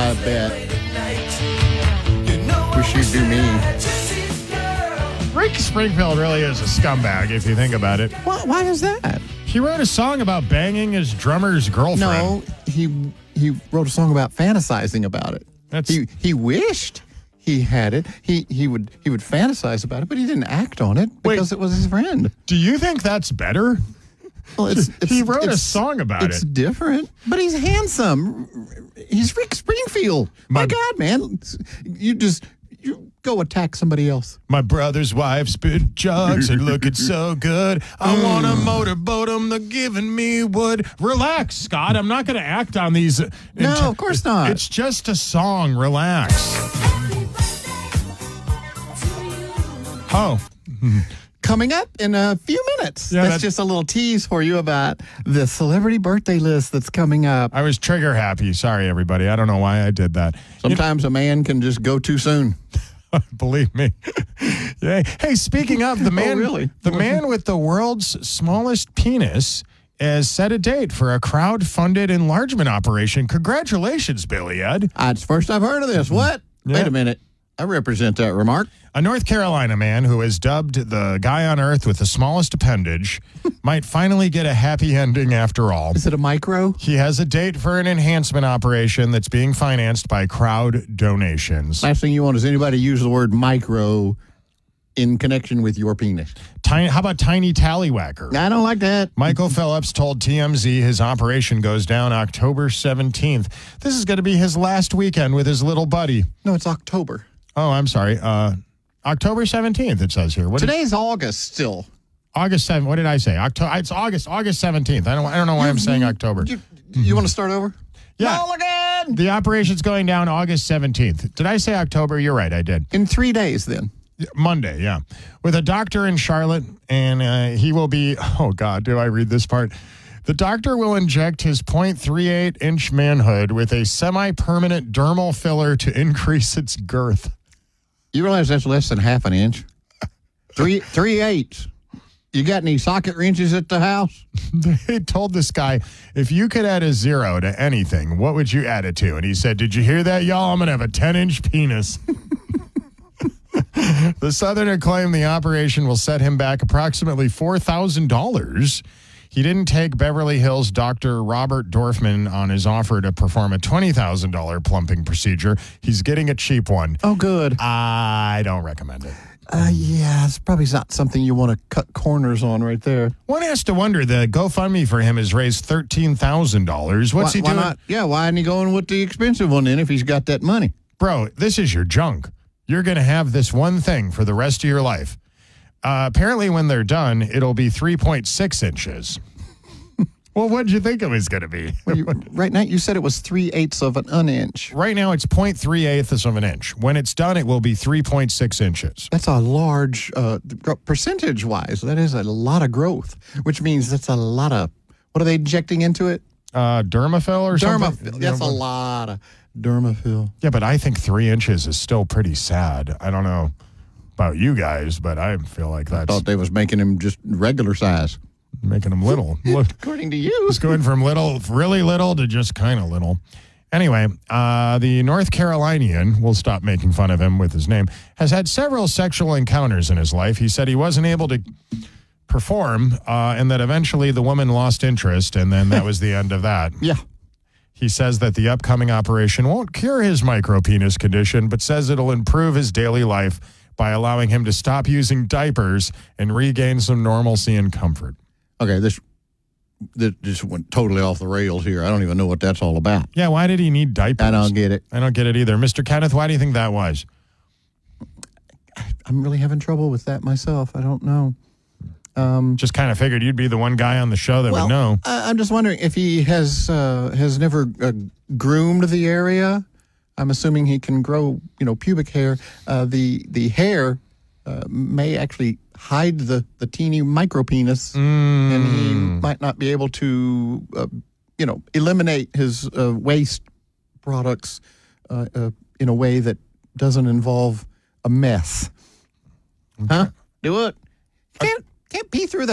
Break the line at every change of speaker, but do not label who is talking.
I bet. Wish you'd do me.
Rick Springfield really is a scumbag if you think about it.
Why is that?
He wrote a song about banging his drummer's girlfriend.
No, he wrote a song about fantasizing about it. He wished he had it. He would fantasize about it, but he didn't act on it because it was his friend.
Do you think that's better?
Well,
he wrote a song about it.
It's different, but he's handsome. He's Rick Springfield. My God, man, you go attack somebody else.
My brother's wife spit jugs and looking so good. I want to motorboat them. They're giving me wood. Relax, Scott. I'm not going to act on these.
No, of course not.
It's just a song. Relax. Oh.
Coming up in a few minutes.
Yeah,
that's just a little tease for you about the celebrity birthday list that's coming up.
I was trigger happy. Sorry, everybody. I don't know why I did that.
Sometimes a man can just go too soon.
Believe me. Yeah. Hey, speaking of the man, the man with the world's smallest penis has set a date for a crowd-funded enlargement operation. Congratulations, Billy Ed.
It's the first I've heard of this. What?
Yeah.
Wait a minute. I represent that remark.
A North Carolina man who is dubbed the guy on earth with the smallest appendage might finally get a happy ending after all.
Is it a micro?
He has a date for an enhancement operation that's being financed by crowd donations.
Last thing you want is anybody use the word micro in connection with your penis.
How about tiny tallywhacker?
I don't like that.
Michael Phillips told TMZ his operation goes down October 17th. This is going to be his last weekend with his little buddy.
No, it's October.
Oh, I'm sorry. October 17th, it says here.
Today's August still.
August 7th. What did I say? It's August 17th. I don't know why I'm saying October.
You want to start over?
Yeah.
Roll again.
The operation's going down August 17th. Did I say October? You're right, I did.
In 3 days then.
Monday, yeah. With a doctor in Charlotte, and he will be, oh God, do I read this part? The doctor will inject his 0.38-inch manhood with a semi-permanent dermal filler to increase its girth.
You realize that's less than half an inch? 3/8. You got any socket wrenches at the house?
They told this guy, if you could add a 0 to anything, what would you add it to? And he said, did you hear that, y'all? I'm going to have a 10-inch penis. The Southerner claimed the operation will set him back approximately $4,000. He didn't take Beverly Hills Dr. Robert Dorfman on his offer to perform a $20,000 plumping procedure. He's getting a cheap one.
Oh, good.
I don't recommend it.
Yeah, it's probably not something you want to cut corners on right there.
One has to wonder, the GoFundMe for him has raised $13,000. What's he doing?
Why not? Yeah, why isn't he going with the expensive one then if he's got that money?
Bro, this is your junk. You're going to have this one thing for the rest of your life. Apparently, when they're done, it'll be 3.6 inches. Well, what did you think it was going to be?
Right now, you said it was 3/8 of an inch.
Right now, it's 0.38 of an inch. When it's done, it will be 3.6 inches.
That's a large, percentage-wise, that is a lot of growth, which means that's a lot of, what are they injecting into it?
Dermafill or something?
Dermafill. That's a lot of dermafill.
Yeah, but I think 3 inches is still pretty sad. I don't know about you guys, but I feel like that's...
I thought they was making him just regular size.
Making him little. Look,
according to you.
It's going from really little to just kind of little. Anyway, the North Carolinian, we'll stop making fun of him with his name, has had several sexual encounters in his life. He said he wasn't able to perform and that eventually the woman lost interest, and then that was the end of that.
Yeah.
He says that the upcoming operation won't cure his micropenis condition, but says it'll improve his daily life by allowing him to stop using diapers and regain some normalcy and comfort.
Okay, this just went totally off the rails here. I don't even know what that's all about.
Yeah, why did he need diapers?
I don't get it.
I don't get it either. Mr. Kenneth, why do you think that was?
I'm really having trouble with that myself. I don't know.
Just kind of figured you'd be the one guy on the show that would know.
I'm just wondering if he has never groomed the area. I'm assuming he can grow, pubic hair. The hair may actually hide the teeny micropenis, and he might not be able to, eliminate his waste products in a way that doesn't involve a mess. Okay. Huh? Do it. Can't pee through the